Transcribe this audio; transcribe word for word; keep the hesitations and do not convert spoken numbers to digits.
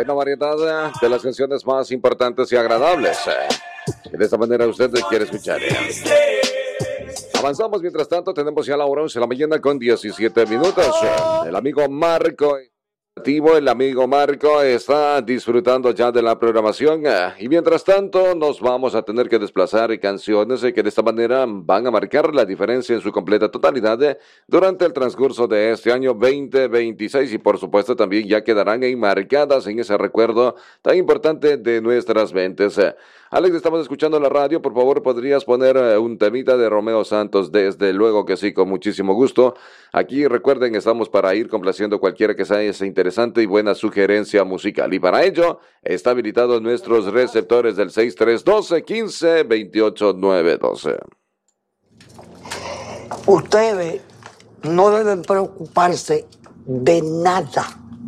buena variedad de las canciones más importantes y agradables. Y de esta manera usted quiere escuchar. Avanzamos, mientras tanto, tenemos ya la hora once de la mañana con diecisiete minutos. El amigo Marco... El amigo Marco está disfrutando ya de la programación y mientras tanto nos vamos a tener que desplazar canciones que de esta manera van a marcar la diferencia en su completa totalidad durante el transcurso de este año veinte veintiséis y por supuesto también ya quedarán enmarcadas en ese recuerdo tan importante de nuestras mentes. Alex, estamos escuchando la radio, por favor podrías poner un temita de Romeo Santos. Desde luego que sí, con muchísimo gusto. Aquí recuerden, estamos para ir complaciendo cualquiera que sea esa interesante y buena sugerencia musical. Y para ello, está habilitados nuestros receptores del seis tres uno dos, uno cinco, dos ocho nueve dos. Ustedes no deben preocuparse de nada.